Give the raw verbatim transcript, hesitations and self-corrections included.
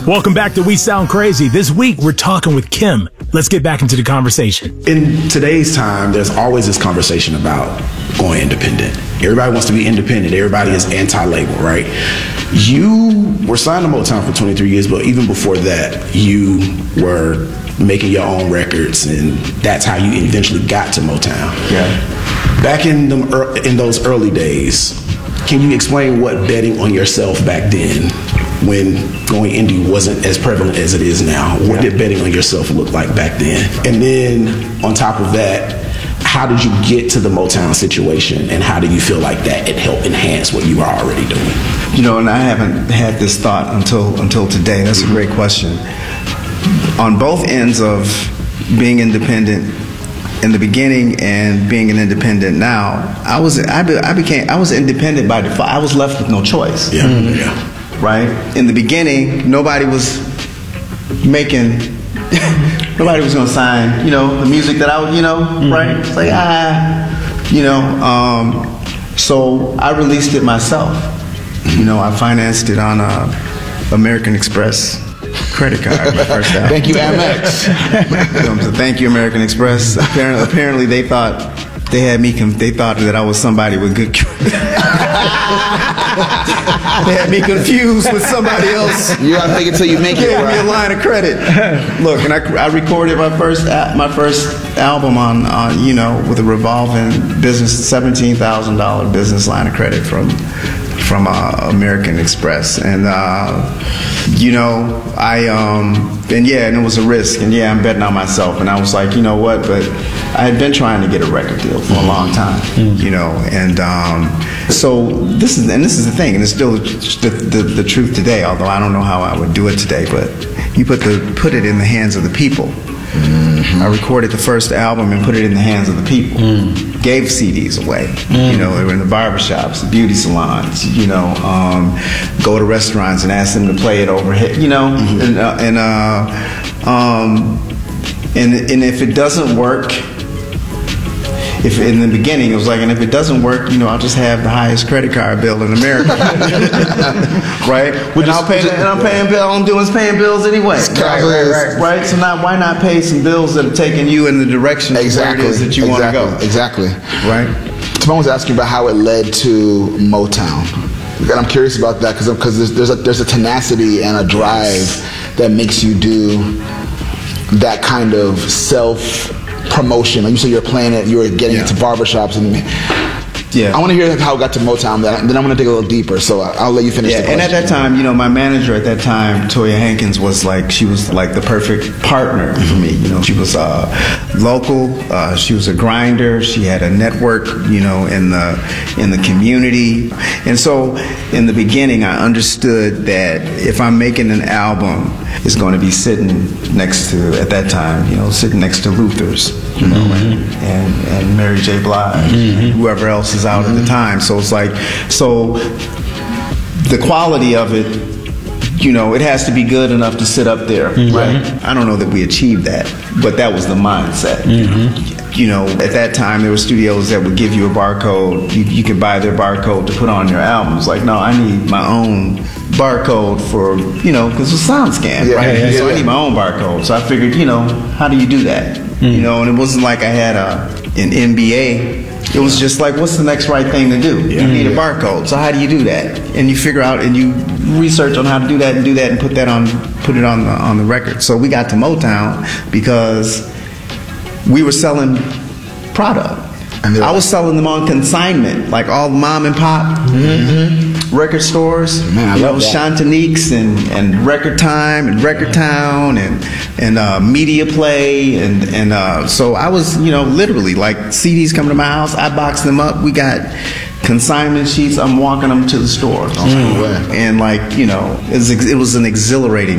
Welcome back to We Sound Crazy. This week, we're talking with Kim. Let's get back into the conversation. In today's time, there's always this conversation about going independent. Everybody wants to be independent. Everybody is anti-label, right? You were signed to Motown for twenty-three years, but even before that, you were making your own records, and that's how you eventually got to Motown. Yeah. Back in them, in those early days, can you explain what betting on yourself back then, when going indie wasn't as prevalent as it is now? What Yeah. did betting on yourself look like back then? And then on top of that, how did you get to the Motown situation, and how do you feel like that it helped enhance what you were already doing? You know, and I haven't had this thought until until today. That's a great question. On both ends of being independent in the beginning and being an independent now, I was I, be, I became I was independent by default. I was left with no choice. Yeah, mm-hmm. yeah. Right? In the beginning, nobody was making, nobody was going to sign, you know, the music that I would, you know, mm-hmm. right? It's like, ah, you know, um, so I released it myself. You know, I financed it on uh, American Express credit card. My first album. Thank you, Amex. So thank you, American Express. Apparently, apparently they thought they had me. They thought that I was somebody with good. They had me confused with somebody else. You gotta make it till you make it. Gave Right? me a line of credit. Look, and I, I recorded my first my first album on, on you know, with a revolving business, seventeen thousand dollar business line of credit from from uh, American Express, and uh, you know, I um, and yeah, and it was a risk, and yeah, I'm betting on myself, and I was like, you know what, but I had been trying to get a record deal for a long time, mm. you know, and um, so this is and this is the thing, and it's still the, the the truth today. Although I don't know how I would do it today, but you put the put it in the hands of the people. Mm-hmm. I recorded the first album and put it in the hands of the people. Mm. Gave C Ds away. Mm. You know, they were in the barbershops, the beauty salons. You know, um, go to restaurants and ask them to play it over here. You know, mm-hmm. and uh, and uh, um, and and if it doesn't work. If in the beginning it was like, and if it doesn't work, you know, I'll just have the highest credit card bill in America, right? And, I'll pay, and I'm paying bill. All I'm doing is paying bills anyway, right, right, right, right. So now, why not pay some bills that are taking you in the direction exactly. where it is that you exactly. want to go? Exactly. Right. Someone was asking about how it led to Motown, and I'm curious about that because because there's there's a, there's a tenacity and a drive yes. that makes you do that kind of self. Promotion, like you said, you're playing it, you were getting yeah. into barbershops, and yeah, I want to hear how it got to Motown. Then I'm going to dig a little deeper. So I'll let you finish. Yeah, the and at that time, you know, my manager at that time, Toya Hankins, was like, she was like the perfect partner for me. You know, she was uh, local. Uh, she was a grinder. She had a network, you know, in the in the community. And so, in the beginning, I understood that if I'm making an album, it's going to be sitting next to, at that time, you know, sitting next to Luther's, you know, mm-hmm. and, and and Mary J. Blige, mm-hmm. whoever else is out mm-hmm. at the time. So it's like, so the quality of it, you know, it has to be good enough to sit up there, mm-hmm. right? I don't know that we achieved that, but that was the mindset. Mm-hmm. You know, at that time, there were studios that would give you a barcode. You, you could buy their barcode to put on your albums. Like, no, I need my own barcode for, you know, because it's SoundScan, yeah, right? Yeah, yeah, so yeah. I need my own barcode. So I figured, you know, how do you do that? Mm. You know, and it wasn't like I had a an M B A. It was just like, what's the next right thing to do? Yeah. You need a barcode. So how do you do that? And you figure out and you research on how to do that and do that and put that on, put it on the on the record. So we got to Motown because we were selling product. I was selling them on consignment, like all mom and pop mm-hmm. record stores. Man, I you love know, that. Shantaniques and, and Record Time and Record Town and and uh, Media Play and and uh, so I was, you know, literally like C Ds come to my house, I box them up. We got consignment sheets. I'm walking them to the store, mm. and like, you know, it was, it was an exhilarating.